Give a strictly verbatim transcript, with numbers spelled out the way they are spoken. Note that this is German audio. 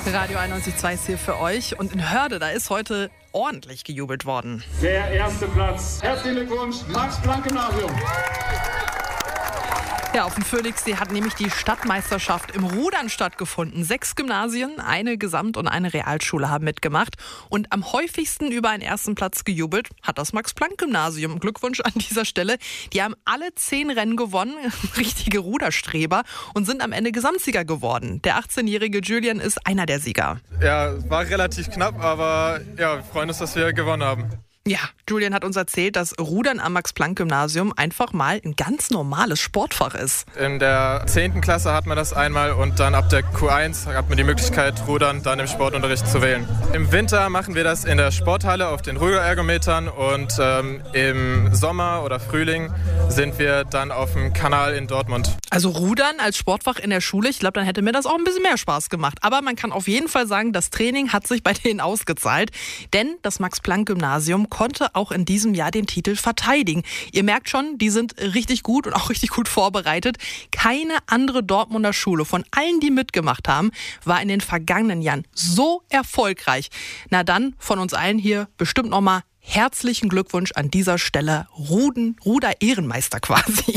Radio einundneunzig Komma zwei ist hier für euch. Und in Hörde, da ist heute ordentlich gejubelt worden. Der erste Platz. Herzlichen Glückwunsch, Max-Planck-Gymnasium. Ja, auf dem Phoenixsee hat nämlich die Stadtmeisterschaft im Rudern stattgefunden. Sechs Gymnasien, eine Gesamt- und eine Realschule haben mitgemacht. Und am häufigsten über einen ersten Platz gejubelt hat das Max-Planck-Gymnasium. Glückwunsch an dieser Stelle. Die haben alle zehn Rennen gewonnen, richtige Ruderstreber, und sind am Ende Gesamtsieger geworden. Der achtzehnjährige Julian ist einer der Sieger. Ja, war relativ knapp, aber ja, wir freuen uns, dass wir gewonnen haben. Ja, Julian hat uns erzählt, dass Rudern am Max-Planck-Gymnasium einfach mal ein ganz normales Sportfach ist. In der zehnten Klasse hat man das einmal und dann ab der Q eins hat man die Möglichkeit, Rudern dann im Sportunterricht zu wählen. Im Winter machen wir das in der Sporthalle auf den Ruderergometern und ähm, im Sommer oder Frühling sind wir dann auf dem Kanal in Dortmund. Also Rudern als Sportfach in der Schule, ich glaube, dann hätte mir das auch ein bisschen mehr Spaß gemacht. Aber man kann auf jeden Fall sagen, das Training hat sich bei denen ausgezahlt, denn das Max-Planck-Gymnasium konnte auch in diesem Jahr den Titel verteidigen. Ihr merkt schon, die sind richtig gut und auch richtig gut vorbereitet. Keine andere Dortmunder Schule von allen, die mitgemacht haben, war in den vergangenen Jahren so erfolgreich. Na dann, von uns allen hier bestimmt nochmal herzlichen Glückwunsch an dieser Stelle. Ruden, Ruder-Ehrenmeister quasi.